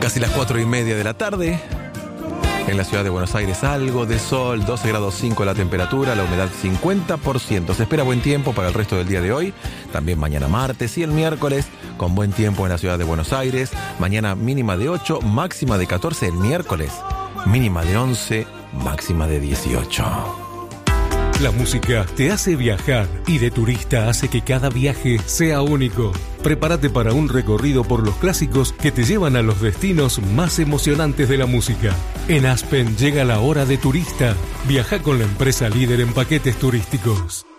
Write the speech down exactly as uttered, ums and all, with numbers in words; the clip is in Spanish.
Casi las cuatro y media de la tarde. En la ciudad de Buenos Aires algo de sol, doce grados cinco la temperatura, la humedad cincuenta por ciento. Se espera buen tiempo para el resto del día de hoy, también mañana martes y el miércoles con buen tiempo en la ciudad de Buenos Aires. Mañana mínima de ocho, máxima de catorce el miércoles, mínima de once, máxima de dieciocho. La música te hace viajar y de turista hace que cada viaje sea único. Prepárate para un recorrido por los clásicos que te llevan a los destinos más emocionantes de la música. En Aspen llega la hora de turista. Viaja con la empresa líder en paquetes turísticos.